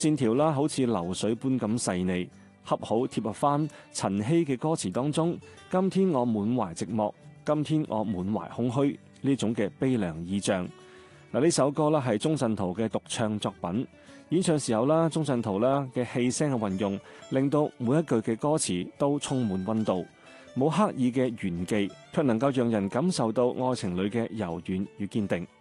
線條啦好似流水般咁細膩，恰好貼合翻陳曦嘅歌詞當中。今天我滿懷寂寞，今天我滿懷空虛呢種嘅悲涼意象。嗱，呢首歌啦係鍾鎮濤嘅獨唱作品，演唱時候啦，鍾鎮濤啦嘅氣聲嘅運用，令到每一句嘅歌詞都充滿溫度，冇刻意嘅炫技，卻能夠讓人感受到愛情裏嘅柔軟與堅定。